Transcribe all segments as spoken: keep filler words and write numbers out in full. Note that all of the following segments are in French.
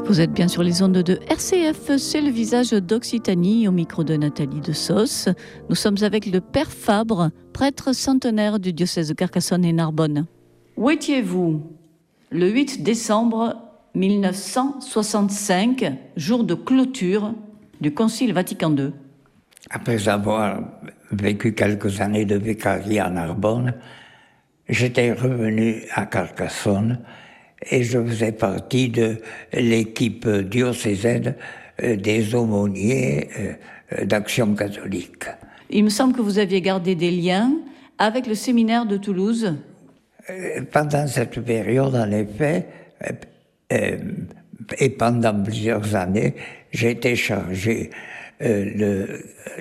Vous êtes bien sur les ondes de R C F, c'est le visage d'Occitanie, au micro de Nathalie de Sauce. Nous sommes avec le Père Fabre, prêtre centenaire du diocèse de Carcassonne et Narbonne. Où étiez-vous le huit décembre mille neuf cent soixante-cinq, jour de clôture du Concile Vatican deux? Après avoir vécu quelques années de vicariat à Narbonne, j'étais revenu à Carcassonne et je faisais partie de l'équipe diocésaine des aumôniers d'Action catholique. Il me semble que vous aviez gardé des liens avec le séminaire de Toulouse. Pendant cette période, en effet, et pendant plusieurs années, j'ai été chargé de,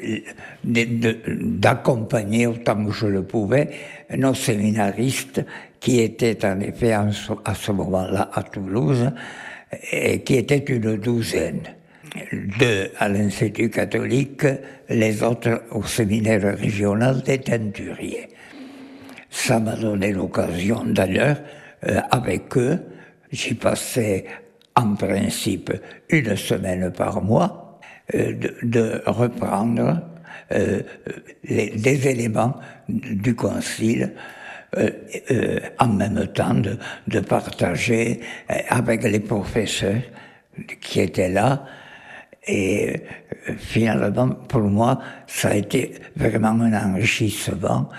de, de, d'accompagner autant que je le pouvais nos séminaristes qui étaient en effet en, à ce moment-là à Toulouse et qui étaient une douzaine. Deux à l'Institut catholique, les autres au séminaire régional des teinturiers. Ça m'a donné l'occasion d'ailleurs, euh, avec eux, j'y passais en principe une semaine par mois, euh, de, de reprendre euh, les, des éléments du concile, euh, euh, en même temps de, de partager euh, avec les professeurs qui étaient là. Et euh, finalement, pour moi, ça a été vraiment un enrichissement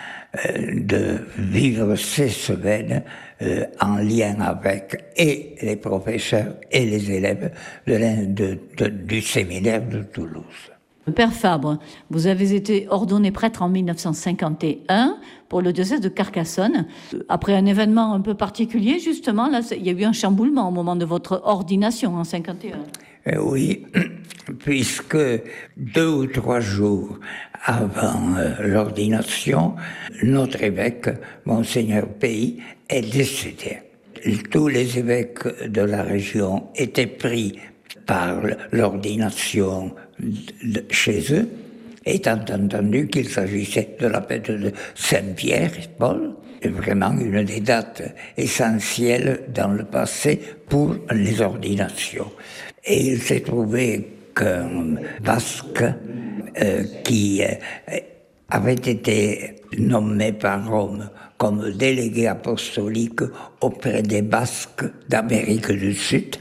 euh, de vivre ces semaines euh, en lien avec et les professeurs et les élèves de, de, de, du séminaire de Toulouse. Père Fabre, vous avez été ordonné prêtre en mille neuf cent cinquante et un pour le diocèse de Carcassonne. Après un événement un peu particulier, justement, là, il y a eu un chamboulement au moment de votre ordination en cinquante et un. Euh, oui, puisque deux ou trois jours avant euh, l'ordination, notre évêque, Monseigneur Pays, est décédé. Tous les évêques de la région étaient pris par l'ordination de, chez eux, étant entendu qu'il s'agissait de la fête de Saint-Pierre, Paul, vraiment une des dates essentielles dans le passé pour les ordinations. Et il s'est trouvé qu'un Basque euh, qui euh, avait été nommé par Rome comme délégué apostolique auprès des Basques d'Amérique du Sud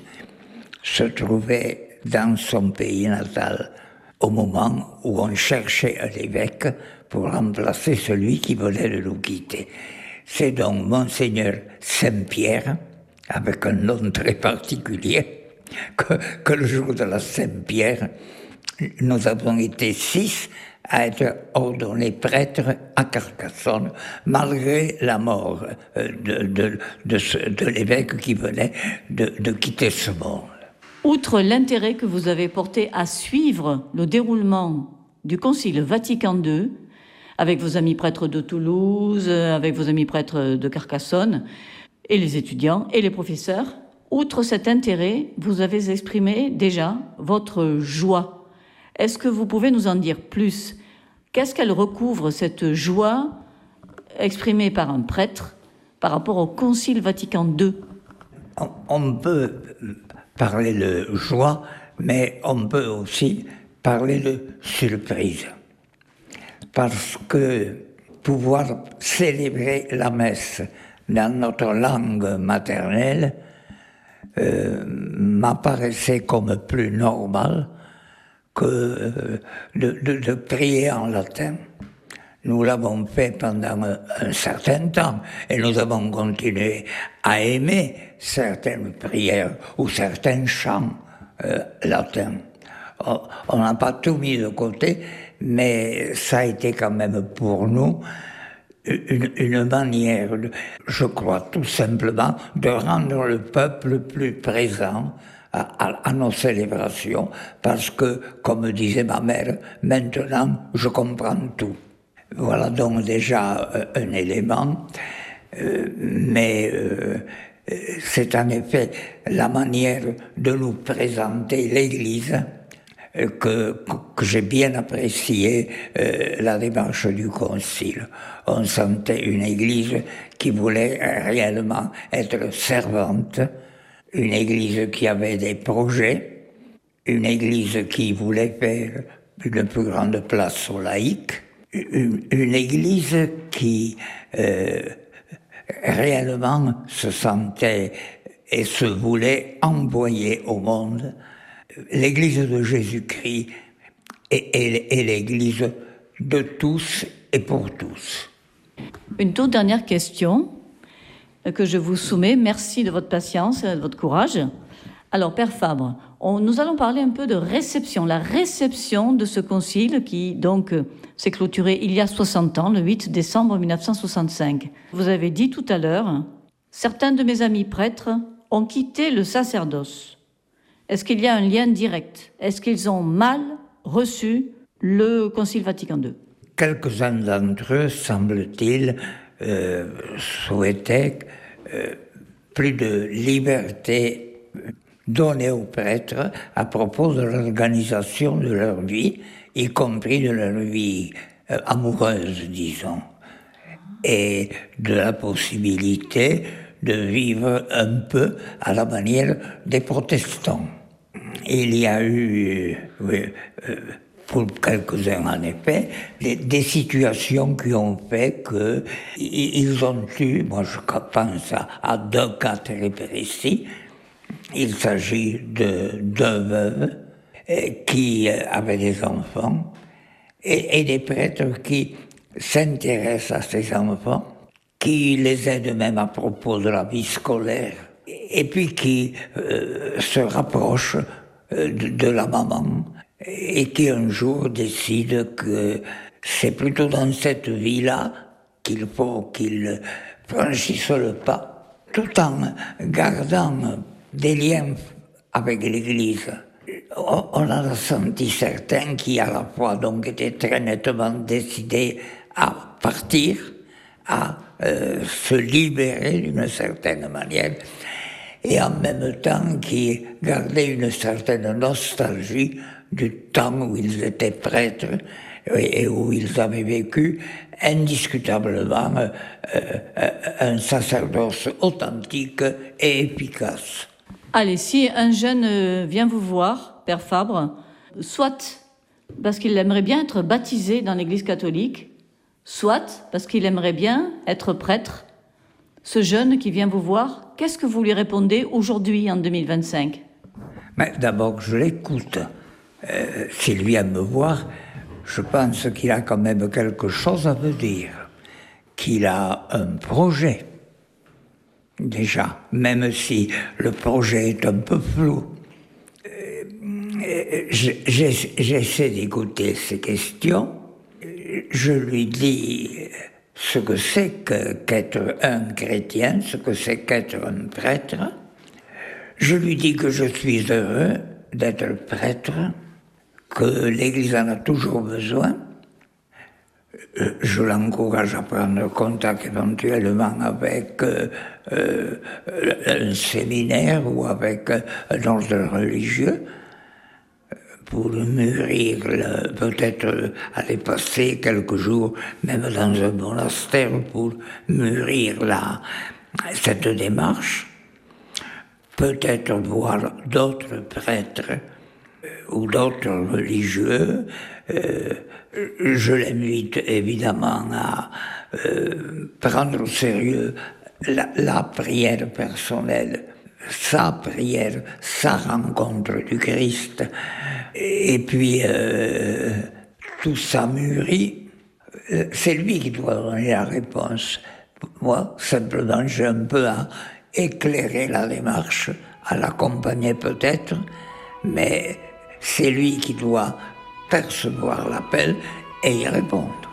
se trouvait dans son pays natal au moment où on cherchait un évêque pour remplacer celui qui venait de nous quitter. C'est donc Monseigneur Saint-Pierre, avec un nom très particulier, que, que le jour de la Saint-Pierre, nous avons été six à être ordonnés prêtres à Carcassonne, malgré la mort de, de, de, ce, de l'évêque qui venait de, de quitter ce monde. Outre l'intérêt que vous avez porté à suivre le déroulement du Concile Vatican deux, avec vos amis prêtres de Toulouse, avec vos amis prêtres de Carcassonne, et les étudiants et les professeurs, outre cet intérêt, vous avez exprimé déjà votre joie. Est-ce que vous pouvez nous en dire plus ? Qu'est-ce qu'elle recouvre, cette joie exprimée par un prêtre par rapport au Concile Vatican deux ? On, on peut parler de joie, mais on peut aussi parler de surprise. Parce que pouvoir célébrer la messe dans notre langue maternelle euh, m'apparaissait comme plus normal que euh, de, de, de prier en latin. Nous l'avons fait pendant un, un certain temps et nous avons continué à aimer certaines prières ou certains chants euh, latins. On n'a pas tout mis de côté, mais ça a été quand même pour nous une, une manière, de, je crois tout simplement, de rendre le peuple plus présent à, à, à nos célébrations, parce que, comme disait ma mère, maintenant je comprends tout. Voilà donc déjà euh, un élément, euh, mais euh, c'est en effet la manière de nous présenter l'Église que, que j'ai bien apprécié euh, la démarche du Concile. On sentait une Église qui voulait réellement être servante une église qui avait des projets, une église qui voulait faire une plus grande place aux laïcs, une, une église qui euh, réellement se sentait et se voulait envoyer au monde l'église de Jésus-Christ et, et, et l'église de tous et pour tous. Une toute dernière question que je vous soumets. Merci de votre patience et de votre courage. Alors, Père Fabre, on, nous allons parler un peu de réception, la réception de ce concile qui, donc, s'est clôturé il y a soixante ans, le huit décembre mille neuf cent soixante-cinq. Vous avez dit tout à l'heure, certains de mes amis prêtres ont quitté le sacerdoce. Est-ce qu'il y a un lien direct? Est-ce qu'ils ont mal reçu le Concile Vatican deux? Quelques-uns d'entre eux, semble-t-il, euh, souhaitaient euh, plus de liberté donnée aux prêtres à propos de l'organisation de leur vie, y compris de leur vie euh, amoureuse, disons, et de la possibilité de vivre un peu à la manière des protestants. Il y a eu, oui, euh, pour quelques-uns en effet, des, des situations qui ont fait qu'ils ont eu, moi je pense à, à deux cas très précis. Il s'agit de deux veuves qui avaient des enfants et, et des prêtres qui s'intéressent à ces enfants, qui les aident même à propos de la vie scolaire, et puis qui euh, se rapprochent euh, de, de la maman, et qui un jour décident que c'est plutôt dans cette vie-là qu'il faut qu'ils franchissent le pas, tout en gardant des liens avec l'Église. On a senti certains qui à la fois donc étaient très nettement décidés à partir, à euh, se libérer d'une certaine manière, et en même temps qui gardaient une certaine nostalgie du temps où ils étaient prêtres et où ils avaient vécu indiscutablement euh, un sacerdoce authentique et efficace. Allez, si un jeune vient vous voir, Père Fabre, soit parce qu'il aimerait bien être baptisé dans l'Église catholique, soit parce qu'il aimerait bien être prêtre, ce jeune qui vient vous voir, qu'est-ce que vous lui répondez aujourd'hui en deux mille vingt-cinq? Mais d'abord, je l'écoute. Euh, s'il vient me voir, je pense qu'il a quand même quelque chose à me dire, qu'il a un projet, déjà, même si le projet est un peu flou. Euh, j'essaie d'écouter ses questions, je lui dis ce que c'est que, qu'être un chrétien, ce que c'est qu'être un prêtre. Je lui dis que je suis heureux d'être prêtre, que l'Église en a toujours besoin. Je l'encourage à prendre contact éventuellement avec euh, euh, un séminaire ou avec un ordre religieux pour mûrir, peut-être aller passer quelques jours même dans un monastère pour mûrir la, cette démarche. Peut-être voir d'autres prêtres euh, ou d'autres religieux. Euh, je l'invite évidemment à euh, prendre au sérieux la, la prière personnelle, sa prière, sa rencontre du Christ. Et puis, euh, tout ça mûrit. C'est lui qui doit donner la réponse. Moi, simplement, j'ai un peu à éclairer la démarche, à l'accompagner peut-être, mais c'est lui qui doit percevoir l'appel et y répondre.